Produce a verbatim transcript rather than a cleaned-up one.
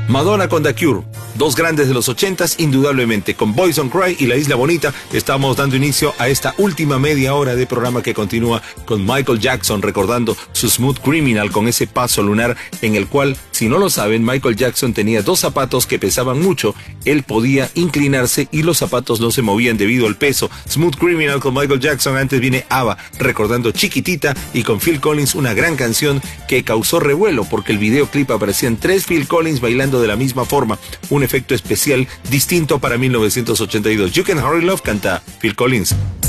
Madonna con The Cure, dos grandes de los ochentas, indudablemente. Con Boys Don't Cry y La Isla Bonita estamos dando inicio a esta última media hora de programa que continúa con Michael Jackson recordando su Smooth Criminal con ese paso lunar en el cual, si no lo saben, Michael Jackson tenía dos zapatos que pesaban mucho. Él podía inclinarse y los zapatos no se movían debido al peso. Smooth Criminal con Michael Jackson. Antes viene ABBA recordando Chiquitita, y con Phil Collins una gran canción que causó revuelo porque el videoclip aparecían tres Phil Collins bailando de la misma forma, un efecto especial distinto para mil novecientos ochenta y dos. You Can Hurry Love canta Phil Collins.